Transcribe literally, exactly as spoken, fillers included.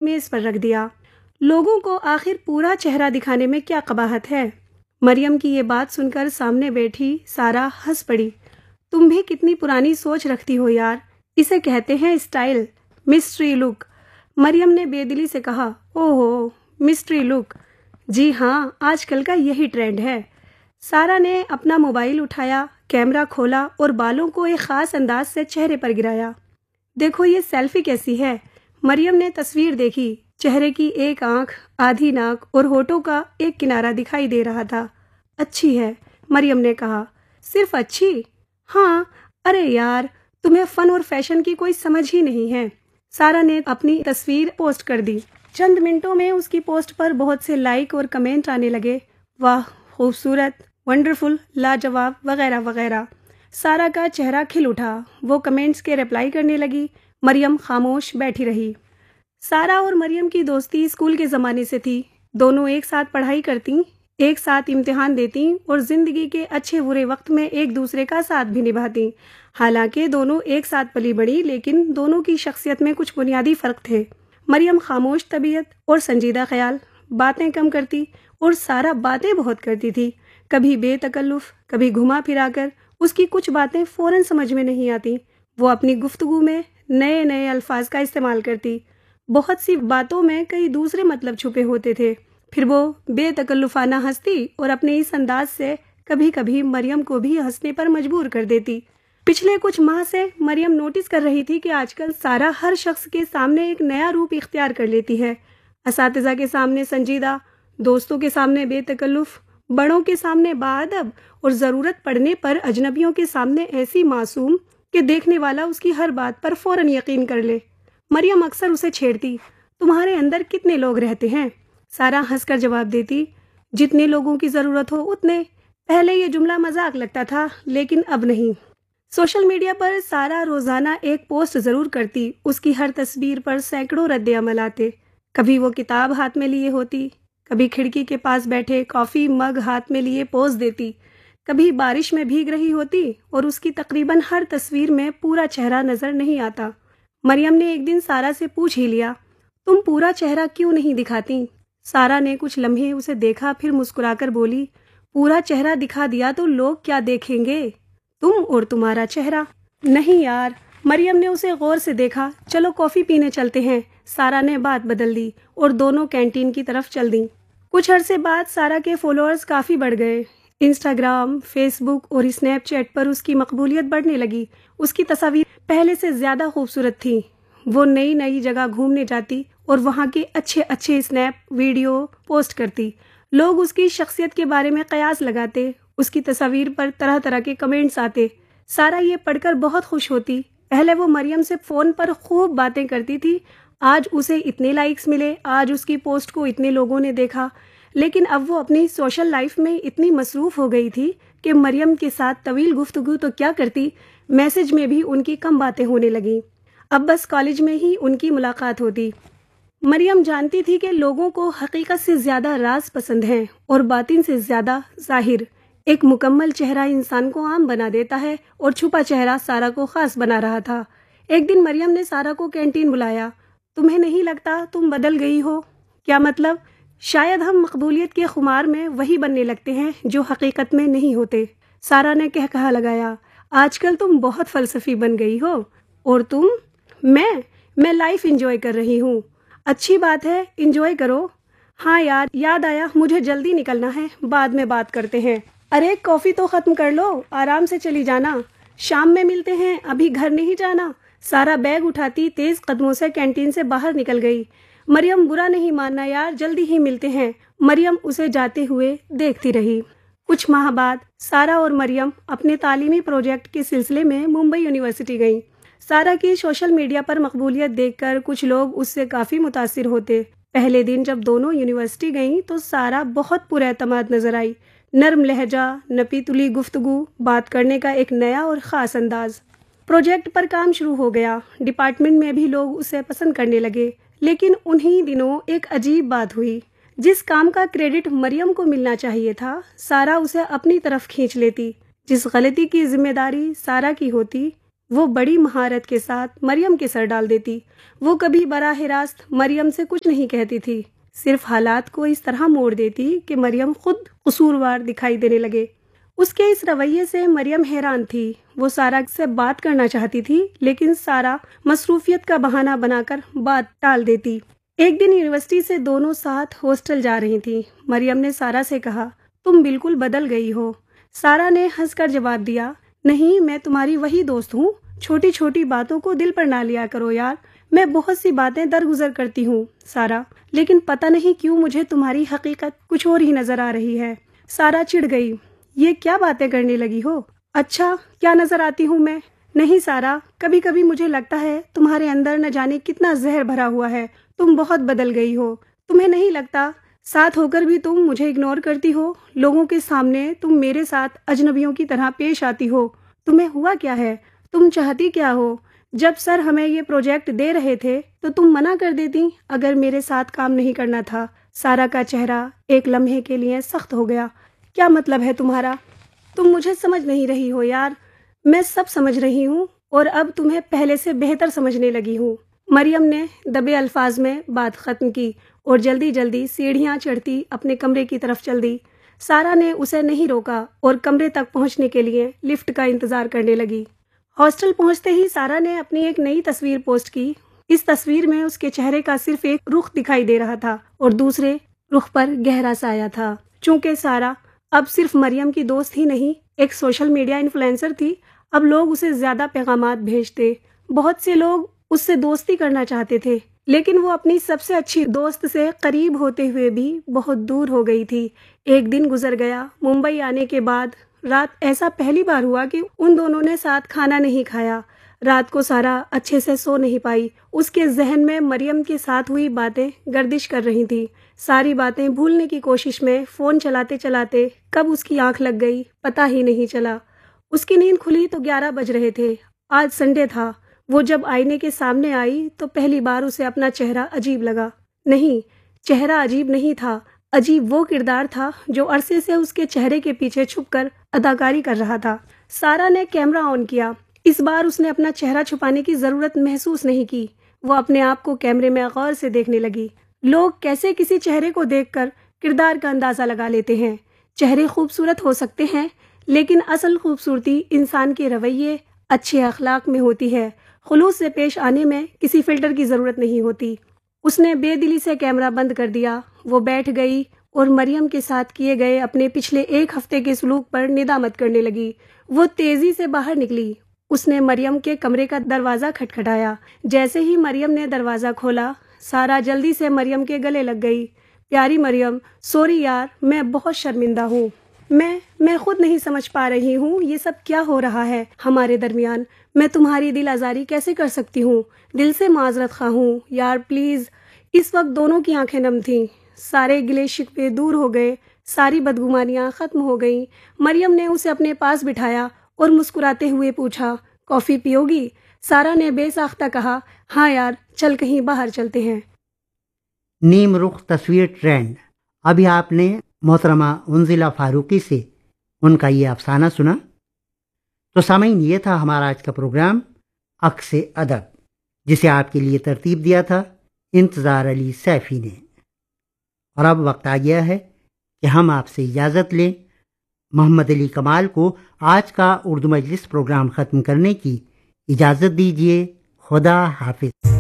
میز پر رکھ دیا۔ لوگوں کو آخر پورا چہرہ دکھانے میں کیا قباحت ہے؟ مریم کی یہ بات سن کر سامنے بیٹھی سارا ہنس پڑی۔ تم بھی کتنی پرانی سوچ رکھتی ہو یار، اسے کہتے ہیں اسٹائل، مسٹری لک۔ مریم نے بے دلی سے کہا۔ او ہو، مسٹری لک، جی ہاں، آج کل کا یہی ٹرینڈ ہے۔ سارا نے اپنا موبائل اٹھایا، کیمرہ کھولا اور بالوں کو ایک خاص انداز سے چہرے پر گرایا۔ دیکھو یہ سیلفی کیسی ہے؟ مریم نے تصویر دیکھی۔ چہرے کی ایک آنکھ، آدھی ناک اور ہونٹوں کا ایک کنارہ دکھائی دے رہا تھا۔ اچھی ہے، مریم نے کہا۔ صرف اچھی؟ ہاں۔ ارے یار، تمہیں فن اور فیشن کی کوئی سمجھ ہی نہیں ہے۔ سارا نے اپنی تصویر پوسٹ کر دی۔ چند منٹوں میں اس کی پوسٹ پر بہت سے لائک اور کمنٹ آنے لگے۔ واہ، خوبصورت، ونڈرفل، لاجواب وغیرہ وغیرہ۔ سارا کا چہرہ کھل اٹھا۔ وہ کمنٹس کے رپلائی کرنے لگی۔ مریم خاموش بیٹھی رہی۔ سارا اور مریم کی دوستی اسکول کے زمانے سے تھی۔ دونوں ایک ساتھ پڑھائی کرتیں، ایک ساتھ امتحان دیتیں اور زندگی کے اچھے برے وقت میں ایک دوسرے کا ساتھ بھی نبھاتیں۔ حالانکہ دونوں ایک ساتھ پلی بڑھی، لیکن دونوں کی شخصیت میں کچھ بنیادی فرق تھے۔ مریم خاموش طبیعت اور سنجیدہ خیال، باتیں کم کرتی، اور سارا باتیں بہت کرتی تھی، کبھی بے تکلف، کبھی گھما پھرا کر۔ اس کی کچھ باتیں فوراً سمجھ میں نہیں آتی۔ وہ اپنی گفتگو میں نئے نئے الفاظ کا استعمال کرتی۔ بہت سی باتوں میں کئی دوسرے مطلب چھپے ہوتے تھے۔ پھر وہ بے تکلفانہ ہنستی اور اپنے اس انداز سے کبھی کبھی مریم کو بھی ہنسنے پر مجبور کر دیتی۔ پچھلے کچھ ماہ سے مریم نوٹس کر رہی تھی کہ آج کل سارا ہر شخص کے سامنے ایک نیا روپ اختیار کر لیتی ہے۔ اساتذہ کے سامنے سنجیدہ، دوستوں کے سامنے بے تکلف، بڑوں کے سامنے باادب، اور ضرورت پڑنے پر اجنبیوں کے سامنے ایسی معصوم کہ دیکھنے والا اس کی ہر بات پر فوراً یقین کر لے۔ مریم اکثر اسے چھیڑتی۔ تمہارے اندر کتنے لوگ رہتے ہیں؟ سارا ہنس کر جواب دیتی۔ جتنے لوگوں کی ضرورت ہو اتنے۔ پہلے یہ جملہ مذاق لگتا تھا، لیکن اب نہیں۔ سوشل میڈیا پر سارا روزانہ ایک پوسٹ ضرور کرتی۔ اس کی ہر تصویر پر سینکڑوں رد عمل آتے۔ کبھی وہ کتاب ہاتھ میں لیے ہوتی، کبھی کھڑکی کے پاس بیٹھے کافی مگ ہاتھ میں لیے پوز دیتی، کبھی بارش میں بھیگ رہی ہوتی، اور اس کی تقریباً ہر تصویر میں پورا چہرہ نظر نہیں آتا۔ مریم نے ایک دن سارا سے پوچھ ہی لیا، تم پورا چہرہ کیوں نہیں دکھاتی؟ سارا نے کچھ لمحے اسے دیکھا، پھر مسکرا کر بولی، پورا چہرہ دکھا دیا تو لوگ کیا دیکھیں گے؟ تم اور تمہارا چہرہ۔ نہیں یار، مریم نے اسے غور سے دیکھا۔ چلو کافی پینے چلتے ہیں۔ سارا نے بات بدل دی اور دونوں کینٹین کی طرف چل دیں۔ کچھ عرصے بعد سارا کے فالوورز کافی بڑھ گئے۔ انسٹاگرام، فیس بک اور اسنیپ چیٹ پر اس کی مقبولیت بڑھنے لگی۔ اس کی تصاویر پہلے سے زیادہ خوبصورت تھیں۔ وہ نئی نئی جگہ گھومنے جاتی اور وہاں کے اچھے اچھے اسنیپ ویڈیو پوسٹ کرتی۔ لوگ اس کی شخصیت کے بارے میں قیاس لگاتے، اس کی تصاویر پر طرح طرح کے کمنٹس آتے۔ سارا یہ پڑھ کر بہت خوش ہوتی۔ پہلے وہ مریم سے فون پر خوب باتیں کرتی تھی، آج اسے اتنے لائکس ملے، آج اس کی پوسٹ کو اتنے لوگوں نے دیکھا۔ لیکن اب وہ اپنی سوشل لائف میں اتنی مصروف ہو گئی تھی کہ مریم کے ساتھ طویل گفتگو تو کیا کرتی، میسج میں بھی ان کی کم باتیں ہونے لگیں۔ اب بس کالج میں ہی ان کی ملاقات ہوتی۔ مریم جانتی تھی کہ لوگوں کو حقیقت سے زیادہ راز پسند ہیں اور باطن سے زیادہ ظاہر۔ ایک مکمل چہرہ انسان کو عام بنا دیتا ہے اور چھپا چہرہ سارا کو خاص بنا رہا تھا۔ ایک دن مریم نے سارا کو کینٹین بلایا۔ تمہیں نہیں لگتا تم بدل گئی ہو؟ کیا مطلب؟ شاید ہم مقبولیت کے خمار میں وہی بننے لگتے ہیں جو حقیقت میں نہیں ہوتے۔ سارا نے کہہ کہا لگایا، آج کل تم بہت فلسفی بن گئی ہو۔ اور تم؟ میں میں لائف انجوائے کر رہی ہوں۔ اچھی بات ہے، انجوائے کرو۔ ہاں یار، یاد آیا مجھے جلدی نکلنا ہے، بعد میں بات کرتے ہیں۔ ارے کافی تو ختم کر لو، آرام سے چلی جانا، شام میں ملتے ہیں، ابھی گھر نہیں جانا۔ سارا بیگ اٹھاتی تیز قدموں سے کینٹین سے باہر نکل گئی۔ مریم برا نہیں ماننا یار، جلدی ہی ملتے ہیں۔ مریم اسے جاتے ہوئے دیکھتی رہی۔ کچھ ماہ بعد سارا اور مریم اپنے تعلیمی پروجیکٹ کے سلسلے میں ممبئی یونیورسٹی گئیں۔ سارا کی سوشل میڈیا پر مقبولیت دیکھ کر کچھ لوگ اس سے کافی متاثر ہوتے۔ پہلے دن جب دونوں یونیورسٹی گئیں تو سارا بہت پر اعتماد نظر آئی۔ نرم لہجہ، نپی تلی گفتگو، بات کرنے کا ایک نیا اور خاص انداز۔ پروجیکٹ پر کام شروع ہو گیا۔ ڈپارٹمنٹ میں بھی لوگ اسے پسند کرنے لگے۔ لیکن انہی دنوں ایک عجیب بات ہوئی۔ جس کام کا کریڈٹ مریم کو ملنا چاہیے تھا، سارا اسے اپنی طرف کھینچ لیتی۔ جس غلطی کی ذمہ داری سارا کی ہوتی، وہ بڑی مہارت کے ساتھ مریم کے سر ڈال دیتی۔ وہ کبھی براہ راست مریم سے کچھ نہیں کہتی تھی، صرف حالات کو اس طرح موڑ دیتی کہ مریم خود قصوروار دکھائی دینے لگے۔ اس کے اس رویے سے مریم حیران تھی۔ وہ سارا سے بات کرنا چاہتی تھی، لیکن سارا مصروفیت کا بہانہ بنا کر بات ٹال دیتی۔ ایک دن یونیورسٹی سے دونوں ساتھ ہاسٹل جا رہی تھیں۔ مریم نے سارا سے کہا، تم بالکل بدل گئی ہو۔ سارا نے ہنس کر جواب دیا، نہیں، میں تمہاری وہی دوست ہوں۔ چھوٹی چھوٹی باتوں کو دل پر نہ لیا کرو یار، میں بہت سی باتیں درگزر کرتی ہوں سارا، لیکن پتہ نہیں کیوں مجھے تمہاری حقیقت کچھ اور ہی نظر آ رہی ہے۔ سارا چڑ گئی، یہ کیا باتیں کرنے لگی ہو؟ اچھا، کیا نظر آتی ہوں میں؟ نہیں سارا، کبھی کبھی مجھے لگتا ہے تمہارے اندر نہ جانے کتنا زہر بھرا ہوا ہے۔ تم بہت بدل گئی ہو۔ تمہیں نہیں لگتا ساتھ ہو کر بھی تم مجھے اگنور کرتی ہو؟ لوگوں کے سامنے تم میرے ساتھ اجنبیوں کی طرح پیش آتی ہو۔ تمہیں ہوا کیا ہے؟ تم چاہتی کیا ہو؟ جب سر ہمیں یہ پروجیکٹ دے رہے تھے تو تم منع کر دیتی اگر میرے ساتھ کام نہیں کرنا تھا۔ سارا کا چہرہ ایک لمحے کے لیے سخت ہو گیا۔ کیا مطلب ہے تمہارا؟ تم مجھے سمجھ نہیں رہی ہو یار۔ میں سب سمجھ رہی ہوں اور اب تمہیں پہلے سے بہتر سمجھنے لگی ہوں۔ مریم نے دبے الفاظ میں بات ختم کی اور جلدی جلدی سیڑھیاں چڑھتی اپنے کمرے کی طرف چل دی۔ سارا نے اسے نہیں روکا اور کمرے تک پہنچنے کے لیے لفٹ کا انتظار کرنے لگی۔ ہاسٹل پہنچتے ہی سارا نے اپنی ایک نئی تصویر پوسٹ کی۔ اس تصویر میں اس کے چہرے کا صرف ایک رخ دکھائی دے رہا تھا اور دوسرے رخ پر گہرا سایہ تھا۔ چونکہ سارا اب صرف مریم کی دوست ہی نہیں، ایک سوشل میڈیا انفلوئنسر تھی، اب لوگ اسے زیادہ پیغامات بھیجتے۔ بہت سے لوگ اس سے دوستی کرنا چاہتے تھے، لیکن وہ اپنی سب سے اچھی دوست سے قریب ہوتے ہوئے بھی بہت دور ہو گئی تھی۔ ایک دن گزر گیا۔ ممبئی آنے کے بعد رات ایسا پہلی بار ہوا کہ ان دونوں نے ساتھ کھانا نہیں کھایا۔ رات کو سارا اچھے سے سو نہیں پائی۔ اس کے ذہن میں مریم کے ساتھ ہوئی باتیں گردش کر رہی تھی۔ ساری باتیں بھولنے کی کوشش میں فون چلاتے چلاتے کب اس کی آنکھ لگ گئی پتہ ہی نہیں چلا۔ اس کی نیند کھلی تو گیارہ بج رہے تھے۔ آج سنڈے تھا۔ وہ جب آئینے کے سامنے آئی تو پہلی بار اسے اپنا چہرہ عجیب لگا۔ نہیں، چہرہ عجیب نہیں تھا، عجیب وہ کردار تھا جو عرصے سے اس کے چہرے کے پیچھے چھپ کر اداکاری کر رہا تھا۔ سارا نے کیمرہ آن کیا۔ اس بار اس نے اپنا چہرہ چھپانے کی ضرورت محسوس نہیں کی۔ وہ اپنے آپ کو کیمرے میں غور سے دیکھنے لگی۔ لوگ کیسے کسی چہرے کو دیکھ کر کردار کا اندازہ لگا لیتے ہیں۔ چہرے خوبصورت ہو سکتے ہیں، لیکن اصل خوبصورتی انسان کے رویے، اچھے اخلاق میں ہوتی ہے۔ خلوص سے پیش آنے میں کسی فلٹر کی ضرورت نہیں ہوتی۔ اس نے بے دلی سے کیمرہ بند کر دیا۔ وہ بیٹھ گئی اور مریم کے ساتھ کیے گئے اپنے پچھلے ایک ہفتے کے سلوک پر ندامت کرنے لگی۔ وہ تیزی سے باہر نکلی۔ اس نے مریم کے کمرے کا دروازہ کھٹکھٹایا۔ جیسے ہی مریم نے دروازہ کھولا، سارا جلدی سے مریم کے گلے لگ گئی۔ پیاری مریم، سوری یار، میں بہت شرمندہ ہوں۔ میں میں خود نہیں سمجھ پا رہی ہوں یہ سب کیا ہو رہا ہے ہمارے درمیان۔ میں تمہاری دل آزاری کیسے کر سکتی ہوں؟ دل سے معذرت خواہ ہوں یار، پلیز۔ اس وقت دونوں کی آنکھیں نم تھیں۔ سارے گلے شکوے دور ہو گئے، ساری بدگمانیاں ختم ہو گئیں۔ مریم نے اسے اپنے پاس بٹھایا اور مسکراتے ہوئے پوچھا، کافی پیو گی؟ سارا نے بے ساختہ کہا، ہاں یار، چل کہیں باہر چلتے ہیں۔ نیم رخ تصویر ٹرینڈ۔ ابھی آپ نے محترمہ منزلہ فاروقی سے ان کا یہ افسانہ سنا۔ تو سامعین، یہ تھا ہمارا آج کا پروگرام عکس ادب، جسے آپ کے لیے ترتیب دیا تھا انتظار علی سیفی نے۔ اور اب وقت آ گیا ہے کہ ہم آپ سے اجازت لیں۔ محمد علی کمال کو آج کا اردو مجلس پروگرام ختم کرنے کی اجازت دیجیے۔ خدا حافظ۔